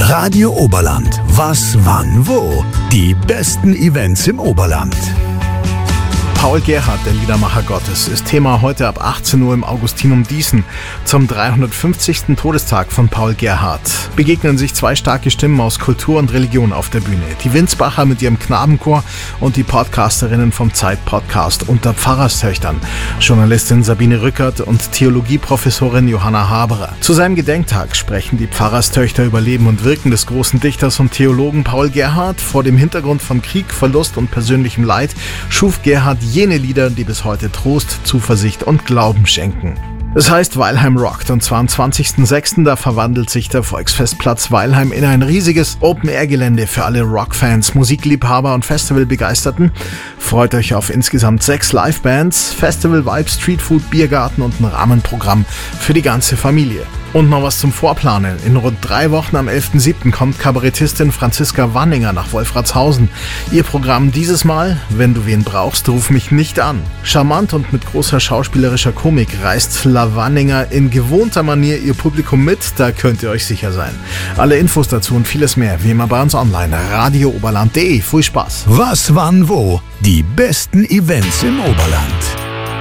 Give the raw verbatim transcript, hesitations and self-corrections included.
Radio Oberland. Was, wann, wo? Die besten Events im Oberland. Paul Gerhardt, der Liedermacher Gottes, ist Thema heute ab achtzehn Uhr im Augustinum Dießen. Zum dreihundertfünfzigsten Todestag von Paul Gerhardt begegnen sich zwei starke Stimmen aus Kultur und Religion auf der Bühne. Die Winsbacher mit ihrem Knabenchor und die Podcasterinnen vom Zeit-Podcast unter Pfarrerstöchtern. Journalistin Sabine Rückert und Theologieprofessorin Johanna Haberer. Zu seinem Gedenktag sprechen die Pfarrerstöchter über Leben und Wirken des großen Dichters und Theologen Paul Gerhardt. Vor dem Hintergrund von Krieg, Verlust und persönlichem Leid schuf Gerhardt jene Lieder, die bis heute Trost, Zuversicht und Glauben schenken. Es heißt Weilheim rockt und zwar am zwanzigsten sechsten Da verwandelt sich der Volksfestplatz Weilheim in ein riesiges Open-Air-Gelände für alle Rockfans, Musikliebhaber und Festivalbegeisterten. Freut euch auf insgesamt sechs Livebands, Festival-Vibes, Streetfood, Biergarten und ein Rahmenprogramm für die ganze Familie. Und noch was zum Vorplanen. In rund drei Wochen am elften siebten kommt Kabarettistin Franziska Wanninger nach Wolfratshausen. Ihr Programm dieses Mal: Wenn du wen brauchst, ruf mich nicht an. Charmant und mit großer schauspielerischer Komik reißt La Wanninger in gewohnter Manier ihr Publikum mit, da könnt ihr euch sicher sein. Alle Infos dazu und vieles mehr wie immer bei uns online. radio oberland punkt de. Viel Spaß. Was, wann, wo? Die besten Events im Oberland.